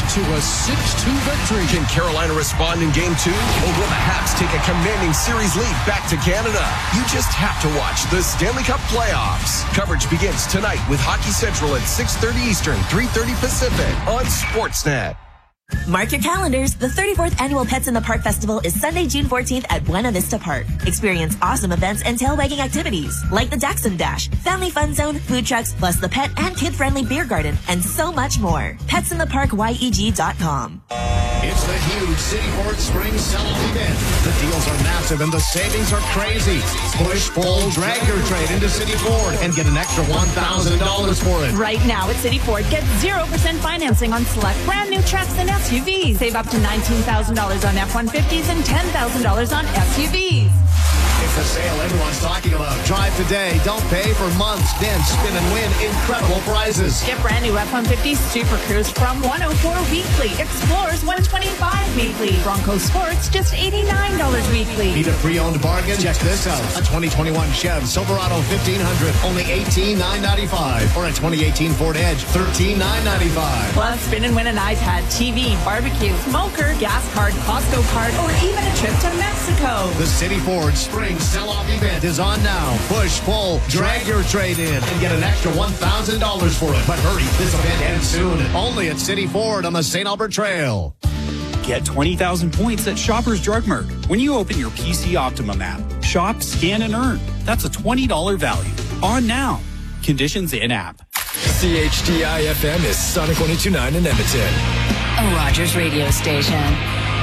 to a 6-2 victory. Can Carolina respond in Game 2? Or will the Habs take a commanding series lead back to Canada? You just have to watch the Stanley Cup playoffs. Coverage begins tonight with Hockey Central at 6:30 Eastern, 3:30 Pacific on Sportsnet. Mark your calendars. The 34th Annual Pets in the Park Festival is Sunday, June 14th at Buena Vista Park. Experience awesome events and tail-wagging activities like the Dachshund Dash, Family Fun Zone, food trucks, plus the pet and kid-friendly beer garden, and so much more. PetsInTheParkYEG.com. It's the huge City Ford Spring Sell-Off event. The deals are massive and the savings are crazy. Push, pull, drag your trade into City Ford and get an extra $1,000 for it. Right now at City Ford, get 0% financing on select brand new trucks and SUVs. Save up to $19,000 on F-150s and $10,000 on SUVs. It's a sale everyone's talking about. Drive today. Don't pay for months. Then spin and win incredible prizes. Get brand new F-150 Super Cruise from $104 weekly. Explorers $125 weekly. Bronco Sports just $89 weekly. Need a pre-owned bargain? Check this out. A 2021 Chev Silverado 1500, only $18,995. Or a 2018 Ford Edge, $13,995. Plus, spin and win an iPad, TV, barbecue, smoker, gas card, Costco card, or even a trip to Mexico. The City Ford Spring Sell-Off event is on now. Push, pull, drag your trade in, and get an extra $1,000 for it. But hurry, this event ends soon. Only at City Ford on the St. Albert Trail. Get 20,000 points at Shoppers Drug Mart when you open your PC Optimum app. Shop, scan, and earn. That's a $20 value. On now. Conditions in app. CHTI FM is Sonic 102.9 in Edmonton. A Rogers radio station.